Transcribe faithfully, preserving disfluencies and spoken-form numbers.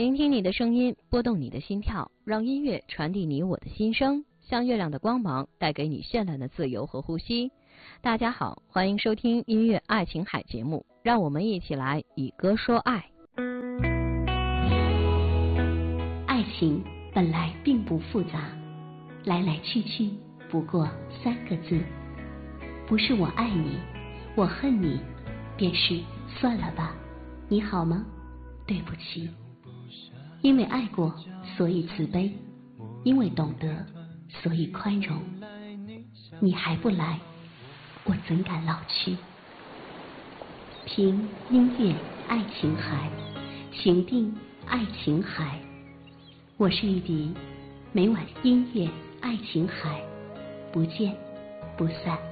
聆听你的声音，拨动你的心跳，让音乐传递你我的心声，像月亮的光芒，带给你绚烂的自由和呼吸。大家好，欢迎收听音乐爱琴海节目，让我们一起来以歌说爱。 爱情本来并不复杂，来来去去不过三个字，不是我爱你，我恨你，便是算了吧，你好吗？对不起。因为爱过，所以慈悲；因为懂得，所以宽容。你还不来，我怎敢老去？听音乐爱琴海，情定爱琴海。我是玉笛，每晚音乐爱琴海，不见不散。